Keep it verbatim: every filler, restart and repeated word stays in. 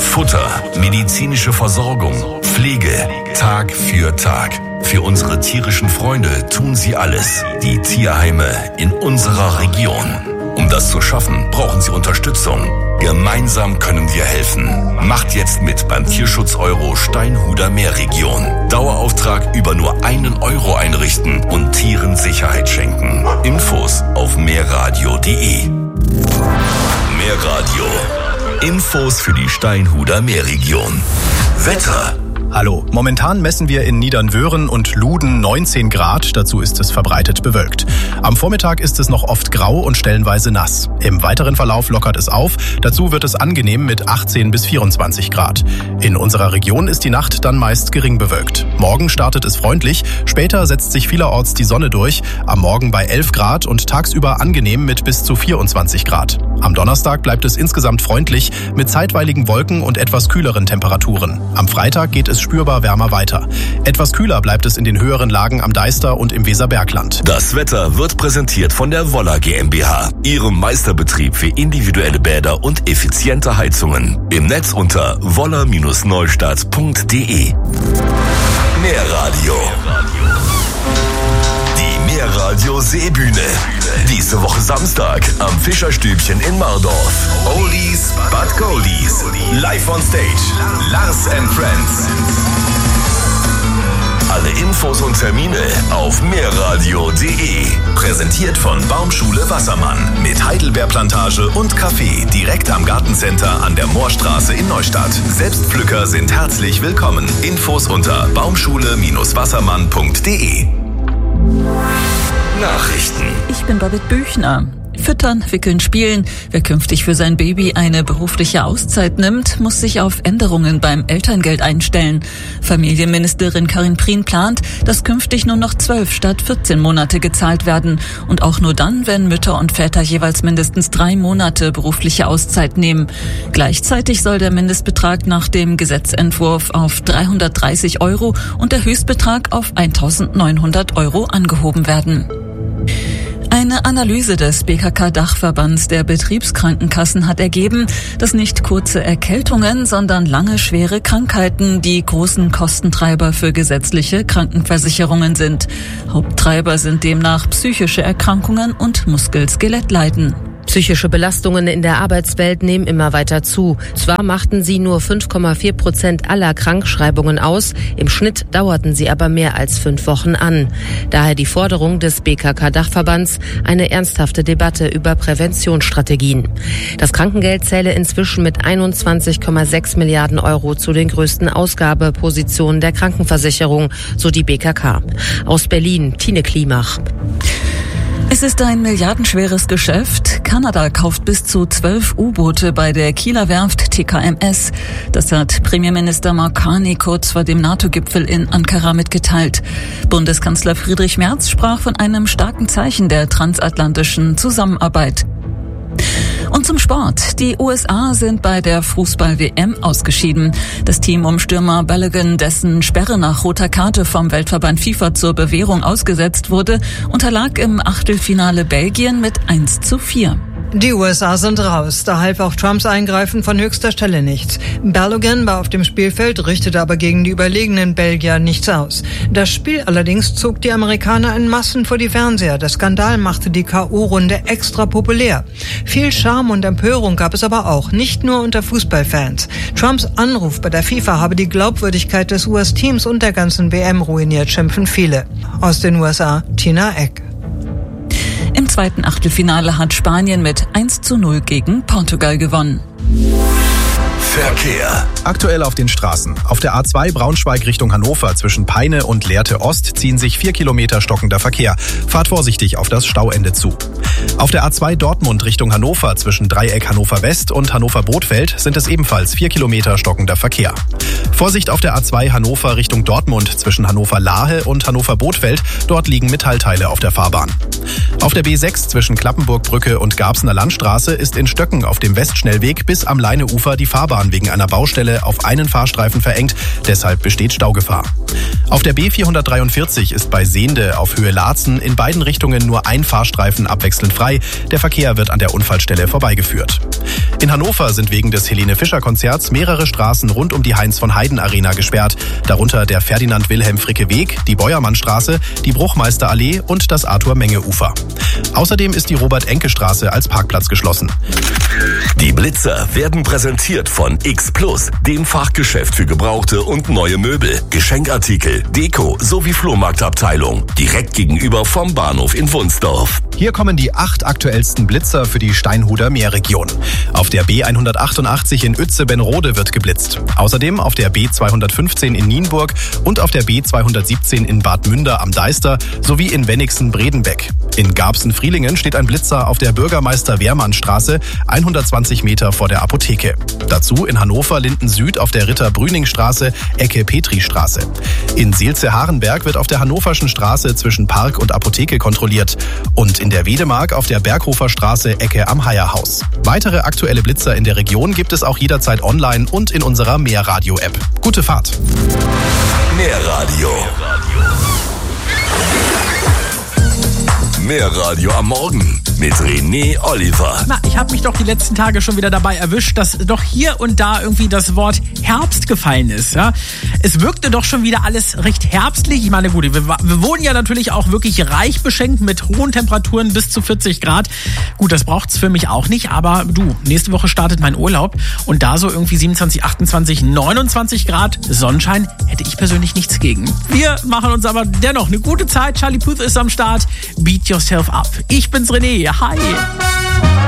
Futter, medizinische Versorgung, Pflege, Tag für Tag. Für unsere tierischen Freunde tun sie alles. Die Tierheime in unserer Region. Um das zu schaffen, brauchen sie Unterstützung. Gemeinsam können wir helfen. Macht jetzt mit beim Tierschutz-Euro Steinhuder Meerregion. Dauerauftrag über nur einen Euro einrichten und Tieren Sicherheit schenken. Infos auf meerradio punkt de. Meerradio. Infos für die Steinhuder Meerregion. Wetter. Hallo, momentan messen wir in Niedernwöhren und Luden neunzehn Grad, dazu ist es verbreitet bewölkt. Am Vormittag ist es noch oft grau und stellenweise nass. Im weiteren Verlauf lockert es auf, dazu wird es angenehm mit achtzehn bis vierundzwanzig Grad. In unserer Region ist die Nacht dann meist gering bewölkt. Morgen startet es freundlich, später setzt sich vielerorts die Sonne durch, am Morgen bei elf Grad und tagsüber angenehm mit bis zu vierundzwanzig Grad. Am Donnerstag bleibt es insgesamt freundlich mit zeitweiligen Wolken und etwas kühleren Temperaturen. Am Freitag geht es spürbar wärmer weiter. Etwas kühler bleibt es in den höheren Lagen am Deister und im Weserbergland. Das Wetter wird präsentiert von der Woller GmbH, ihrem Meisterbetrieb für individuelle Bäder und effiziente Heizungen. Im Netz unter woller Bindestrich neustadt punkt de. Meerradio. Die Meerradio Seebühne. Diese Woche Samstag am Fischerstübchen in Mardorf. Oldies but Goldies. Live on Stage. Lars and Friends. Alle Infos und Termine auf meerradio punkt de. Präsentiert von Baumschule Wassermann mit Heidelbeerplantage und Café direkt am Gartencenter an der Moorstraße in Neustadt. Selbstpflücker sind herzlich willkommen. Infos unter baumschule Bindestrich wassermann punkt de. Nachrichten. Ich bin Babette Büchner. Füttern, wickeln, spielen. Wer künftig für sein Baby eine berufliche Auszeit nimmt, muss sich auf Änderungen beim Elterngeld einstellen. Familienministerin Karin Prien plant, dass künftig nur noch zwölf statt vierzehn Monate gezahlt werden. Und auch nur dann, wenn Mütter und Väter jeweils mindestens drei Monate berufliche Auszeit nehmen. Gleichzeitig soll der Mindestbetrag nach dem Gesetzentwurf auf dreihundertdreißig Euro und der Höchstbetrag auf eintausendneunhundert Euro angehoben werden. Eine Analyse des B K K-Dachverbands der Betriebskrankenkassen hat ergeben, dass nicht kurze Erkältungen, sondern lange schwere Krankheiten die großen Kostentreiber für gesetzliche Krankenversicherungen sind. Haupttreiber sind demnach psychische Erkrankungen und Muskel-Skelettleiden. Psychische Belastungen in der Arbeitswelt nehmen immer weiter zu. Zwar machten sie nur fünf Komma vier Prozent aller Krankschreibungen aus, im Schnitt dauerten sie aber mehr als fünf Wochen an. Daher die Forderung des B K K-Dachverbands, eine ernsthafte Debatte über Präventionsstrategien. Das Krankengeld zähle inzwischen mit einundzwanzig Komma sechs Milliarden Euro zu den größten Ausgabepositionen der Krankenversicherung, so die B K K. Aus Berlin, Tine Klimach. Es ist ein milliardenschweres Geschäft. Kanada kauft bis zu zwölf U-Boote bei der Kieler Werft T K M S. Das hat Premierminister Mark Carney kurz vor dem NATO-Gipfel in Ankara mitgeteilt. Bundeskanzler Friedrich Merz sprach von einem starken Zeichen der transatlantischen Zusammenarbeit. Und zum Sport. Die U S A sind bei der Fußball-W M ausgeschieden. Das Team um Stürmer Balogun, dessen Sperre nach roter Karte vom Weltverband FIFA zur Bewährung ausgesetzt wurde, unterlag im Achtelfinale Belgien mit eins zu vier. Die U S A sind raus, da half auch Trumps Eingreifen von höchster Stelle nichts. Balogun war auf dem Spielfeld, richtete aber gegen die überlegenen Belgier nichts aus. Das Spiel allerdings zog die Amerikaner in Massen vor die Fernseher. Der Skandal machte die K O-Runde extra populär. Viel Charme und Empörung gab es aber auch, nicht nur unter Fußballfans. Trumps Anruf bei der FIFA habe die Glaubwürdigkeit des U S-Teams und der ganzen W M ruiniert, schimpfen viele. Aus den U S A, Tina Eck. Im zweiten Achtelfinale hat Spanien mit eins zu null gegen Portugal gewonnen. Verkehr. Aktuell auf den Straßen. Auf der A zwei Braunschweig Richtung Hannover zwischen Peine und Lehrte Ost ziehen sich vier Kilometer stockender Verkehr. Fahrt vorsichtig auf das Stauende zu. Auf der A zwei Dortmund Richtung Hannover zwischen Dreieck Hannover West und Hannover Botfeld sind es ebenfalls vier Kilometer stockender Verkehr. Vorsicht auf der A zwei Hannover Richtung Dortmund zwischen Hannover Lahe und Hannover Botfeld. Dort liegen Metallteile auf der Fahrbahn. Auf der B sechs zwischen Klappenburgbrücke und Garbsener Landstraße ist in Stöcken auf dem Westschnellweg bis am Leineufer die Fahrbahn Autobahn wegen einer Baustelle auf einen Fahrstreifen verengt. Deshalb besteht Staugefahr. Auf der B vierhundertdreiundvierzig ist bei Sehnde auf Höhe Laatzen in beiden Richtungen nur ein Fahrstreifen abwechselnd frei. Der Verkehr wird an der Unfallstelle vorbeigeführt. In Hannover sind wegen des Helene-Fischer-Konzerts mehrere Straßen rund um die Heinz-von-Heiden-Arena gesperrt. Darunter der Ferdinand-Wilhelm-Fricke-Weg, die Beuermannstraße, die Bruchmeister-Allee und das Arthur-Menge-Ufer. Außerdem ist die Robert-Enke-Straße als Parkplatz geschlossen. Die Blitzer werden präsentiert von X Plus, dem Fachgeschäft für gebrauchte und neue Möbel, Geschenkartikel, Deko sowie Flohmarktabteilung. Direkt gegenüber vom Bahnhof in Wunsdorf. Hier kommen die acht aktuellsten Blitzer für die Steinhuder Meerregion. Auf der B hundertachtundachtzig in Uetze-Benrode wird geblitzt. Außerdem auf der B zweihundertfünfzehn in Nienburg und auf der B zweihundertsiebzehn in Bad Münder am Deister sowie in Wennigsen-Bredenbeck. In Garbsen-Frielingen steht ein Blitzer auf der Bürgermeister-Wehrmann-Straße, hundertzwanzig Meter vor der Apotheke. Dazu in Hannover-Linden Süd auf der Ritter-Brüning-Straße, Ecke Petri-Straße. In Seelze-Harenberg wird auf der Hannoverschen Straße zwischen Park und Apotheke kontrolliert. Und in der Wedemark auf der Berghofer Straße, Ecke am Heierhaus. Weitere aktuelle Blitzer in der Region gibt es auch jederzeit online und in unserer Mehrradio-App. Gute Fahrt! Mehrradio. Mehrradio am Morgen mit René Oliver. Na, ich habe mich doch die letzten Tage schon wieder dabei erwischt, dass doch hier und da irgendwie das Wort Herbst gefallen ist. Ja? Es wirkte doch schon wieder alles recht herbstlich. Ich meine, gut, wir, wir wurden ja natürlich auch wirklich reich beschenkt mit hohen Temperaturen bis zu vierzig Grad. Gut, das braucht's für mich auch nicht, aber du, nächste Woche startet mein Urlaub und da so irgendwie siebenundzwanzig, achtundzwanzig, neunundzwanzig Grad Sonnenschein hätte ich persönlich nichts gegen. Wir machen uns aber dennoch eine gute Zeit. Charlie Puth ist am Start. Beat yourself up. Ich bin's René. Hi.